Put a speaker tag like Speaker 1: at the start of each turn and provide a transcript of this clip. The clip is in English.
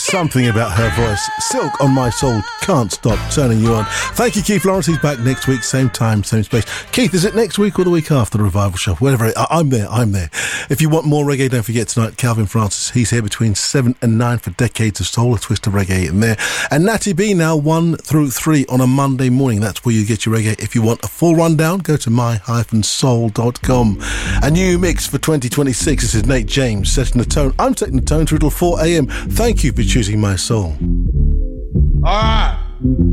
Speaker 1: Something about her voice. Silk on My Soul, can't stop turning you on. Thank you, Keith Lawrence. He's back next week, same time, same space. Keith, is it next week or the week after the Revival Show? Whatever. I'm there. If you want more reggae, don't forget tonight, Calvin Francis. He's here between 7 and 9 for Decades of Soul, a twist of reggae in there. And Natty B now 1 through 3 on a Monday morning. That's where you get your reggae. If you want a full rundown, go to my-soul.com. A new mix for 2026. This is Nate James setting the tone. I'm taking the tone through till 4 a.m. Thank you for choosing My Soul.
Speaker 2: All right.